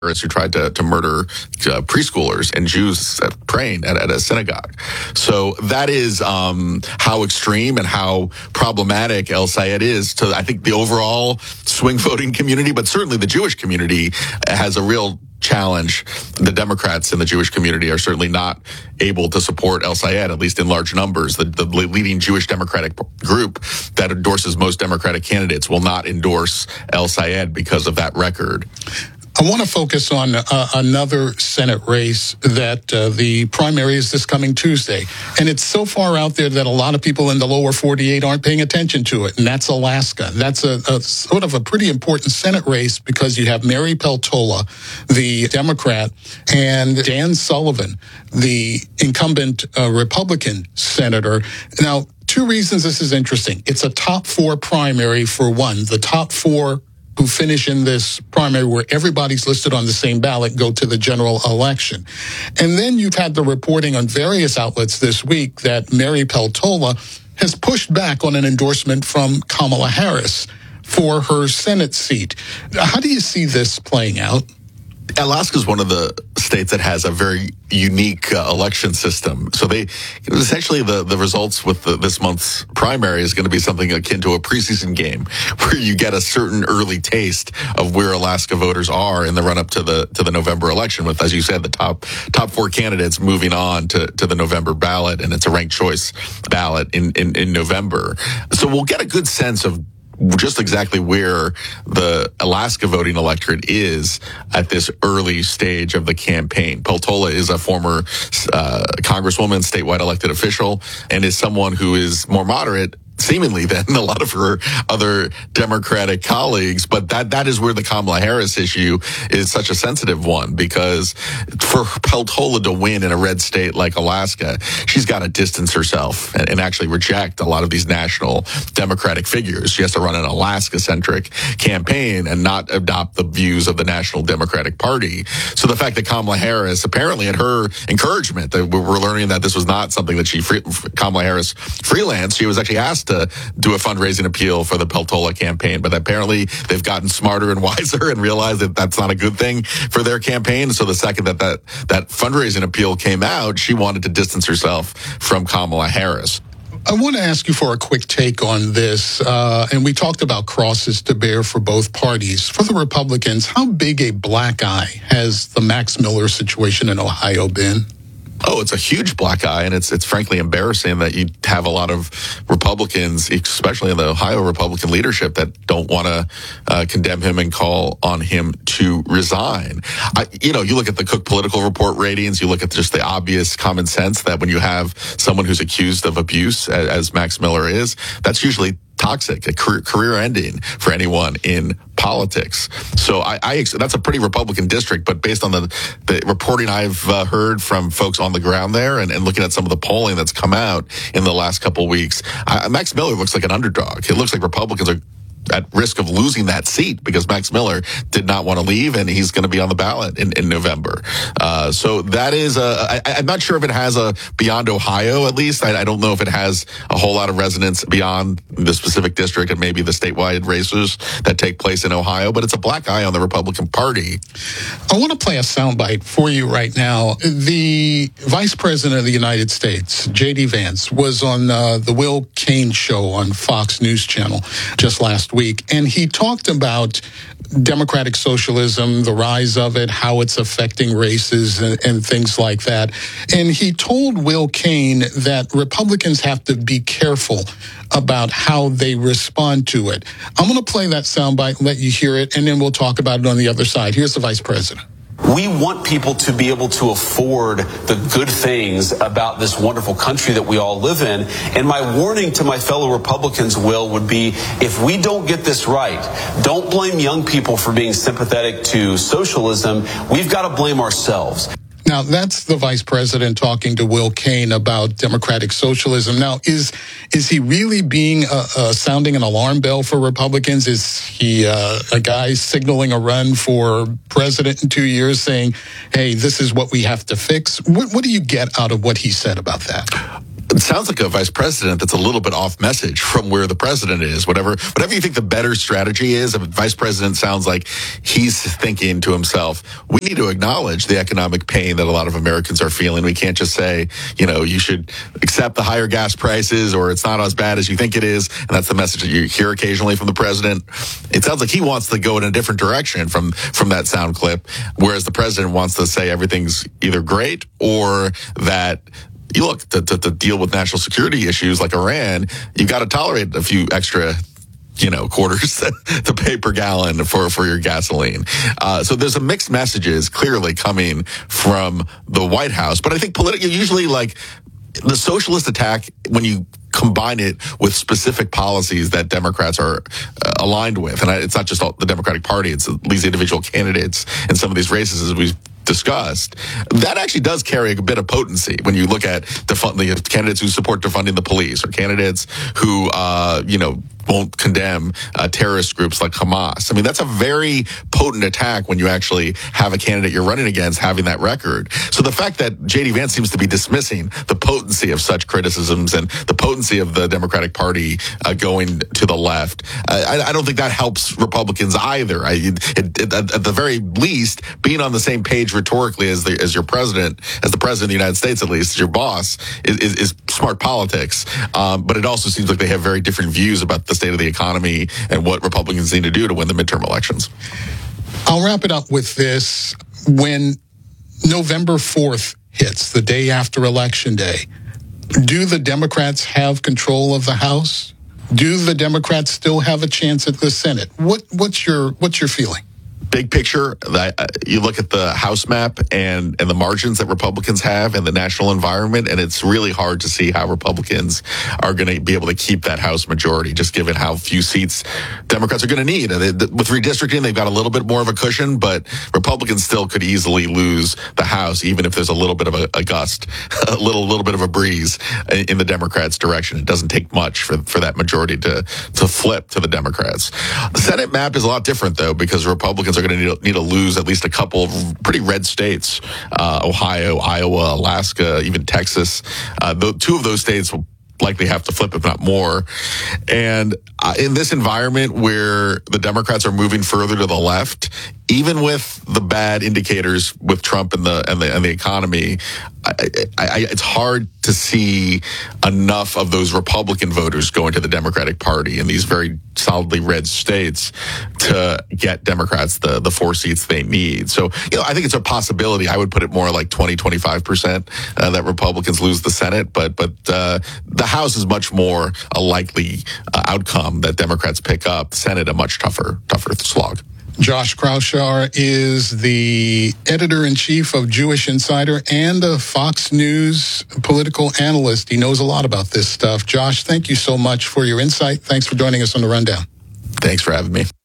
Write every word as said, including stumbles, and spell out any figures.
who tried to, to murder uh, preschoolers and Jews praying at, at a synagogue. So that is um, how extreme and how problematic El Sayed is to, I think, the overall swing voting community, but certainly the Jewish community has a real challenge. The Democrats in the Jewish community are certainly not able to support El Sayed, at least in large numbers. The, the leading Jewish Democratic group that endorses most Democratic candidates will not endorse El Sayed because of that record. I want to focus on uh, another Senate race that uh, the primary is this coming Tuesday. And it's so far out there that a lot of people in the lower forty-eight aren't paying attention to it. And that's Alaska. That's a, a sort of a pretty important Senate race because you have Mary Peltola, the Democrat, and Dan Sullivan, the incumbent uh, Republican senator. Now, two reasons this is interesting. It's a top four primary for one. The top four who finish in this primary where everybody's listed on the same ballot go to the general election. And then you've had the reporting on various outlets this week that Mary Peltola has pushed back on an endorsement from Kamala Harris for her Senate seat. How do you see this playing out? Alaska is one of the states that has a very unique uh, election system. So they essentially the, the results with the, this month's primary is going to be something akin to a preseason game where you get a certain early taste of where Alaska voters are in the run up to the to the November election with, as you said, the top top four candidates moving on to, to the November ballot. And it's a ranked choice ballot in, in, in November. So we'll get a good sense of just exactly where the Alaska voting electorate is at this early stage of the campaign. Peltola is a former uh, congresswoman, statewide elected official, and is someone who is more moderate seemingly than a lot of her other Democratic colleagues. But that that is where the Kamala Harris issue is such a sensitive one, because for Peltola to win in a red state like Alaska, she's got to distance herself and, and actually reject a lot of these national Democratic figures. She has to run an Alaska-centric campaign and not adopt the views of the National Democratic Party. So the fact that Kamala Harris, apparently at her encouragement, that we're learning that this was not something that she, free, Kamala Harris freelanced. She was actually asked to do a fundraising appeal for the Peltola campaign, but apparently they've gotten smarter and wiser and realized that that's not a good thing for their campaign. So the second that that, that fundraising appeal came out, she wanted to distance herself from Kamala Harris. I want to ask you for a quick take on this. Uh, and we talked about crosses to bear for both parties. For the Republicans, how big a black eye has the Max Miller situation in Ohio been? Oh, it's a huge black eye, and it's it's frankly embarrassing that you have a lot of Republicans, especially in the Ohio Republican leadership, that don't want to uh, condemn him and call on him to resign. I, you know, you look at the Cook Political Report ratings, you look at just the obvious common sense that when you have someone who's accused of abuse, as, as Max Miller is, that's usually toxic, a career, career ending for anyone in politics. So I, I that's a pretty Republican district, but based on the, the reporting I've uh, heard from folks on the ground there and, and looking at some of the polling that's come out in the last couple of weeks, uh, Max Miller looks like an underdog. It looks like Republicans are at risk of losing that seat because Max Miller did not want to leave, and he's going to be on the ballot in, in November. Uh, so that is a, I, I'm not sure if it has a beyond Ohio, at least. I, I don't know if it has a whole lot of resonance beyond the specific district and maybe the statewide races that take place in Ohio, but it's a black eye on the Republican Party. I want to play a soundbite for you right now. The Vice President of the United States, J D Vance, was on uh, the Will Cain show on Fox News Channel just last week, and he talked about democratic socialism, the rise of it, how it's affecting races and, and things like that. And he told Will Cain that Republicans have to be careful about how they respond to it. I'm going to play that soundbite and let you hear it, and then we'll talk about it on the other side. Here's the Vice President. We want people to be able to afford the good things about this wonderful country that we all live in. And my warning to my fellow Republicans, Will, would be if we don't get this right, don't blame young people for being sympathetic to socialism. We've got to blame ourselves. Now, that's the vice president talking to Will Cain about democratic socialism. Now, is is he really being uh, uh, sounding an alarm bell for Republicans? Is he uh, a guy signaling a run for president in two years saying, hey, this is what we have to fix? What, what do you get out of what he said about that? it sounds like a vice president that's a little bit off message from where the president is. Whatever, whatever you think the better strategy is, a vice president sounds like he's thinking to himself, we need to acknowledge the economic pain that a lot of Americans are feeling. We can't just say, you know, you should accept the higher gas prices or it's not as bad as you think it is. And that's the message that you hear occasionally from the president. It sounds like he wants to go in a different direction from, from that sound clip, whereas the president wants to say everything's either great or that you look to, to, to deal with national security issues like Iran, you got to tolerate a few extra, you know, quarters to pay per gallon for, for your gasoline. Uh, so there's a mixed messages clearly coming from the White House. But I think politically, usually like the socialist attack, when you combine it with specific policies that Democrats are uh, aligned with, and I, it's not just all, the Democratic Party, it's these individual candidates in some of these races, as we've discussed, that actually does carry a bit of potency when you look at defund- the candidates who support defunding the police or candidates who, uh, you know, won't condemn uh, terrorist groups like Hamas. I mean, that's a very potent attack when you actually have a candidate you're running against having that record. So the fact that J D Vance seems to be dismissing the potency of such criticisms and the potency of the Democratic Party uh, going to the left, uh, I, I don't think that helps Republicans either. I, it, it, at, at the very least, being on the same page rhetorically as the as your president, as the president of the United States, at least, as your boss, is, is, is smart politics. Um, but it also seems like they have very different views about the state of the economy and what Republicans need to do to win the midterm elections. I'll wrap it up with this. When November fourth hits, the day after Election Day, do the Democrats have control of the House? Do the Democrats still have a chance at the Senate? What what's your what's your feeling? Big picture, that uh, you look at the House map and, and the margins that Republicans have and the national environment, and it's really hard to see how Republicans are going to be able to keep that House majority, just given how few seats Democrats are going to need. And they, with redistricting, they've got a little bit more of a cushion, but Republicans still could easily lose the House, even if there's a little bit of a, a gust, a little little bit of a breeze in the Democrats' direction. It doesn't take much for, for that majority to, to flip to the Democrats. The Senate map is a lot different, though, because Republicans are going to need, need to lose at least a couple of pretty red states, uh, Ohio, Iowa, Alaska, even Texas. Uh, the, two of those states will likely have to flip, if not more. And uh, in this environment where the Democrats are moving further to the left, even with the bad indicators with Trump and the and the, and the economy, I, I, it's hard to see enough of those Republican voters going to the Democratic Party in these very solidly red states to get Democrats the, the four seats they need. So, you know, I think it's a possibility. I would put it more like twenty, twenty-five percent uh, that Republicans lose the Senate, but but uh, the House is much more a likely uh, outcome that Democrats pick up. The Senate, a much tougher, tougher slog. Josh Kraushaar is the editor-in-chief of Jewish Insider and a Fox News political analyst. He knows a lot about this stuff. Josh, thank you so much for your insight. Thanks for joining us on The Rundown. Thanks for having me.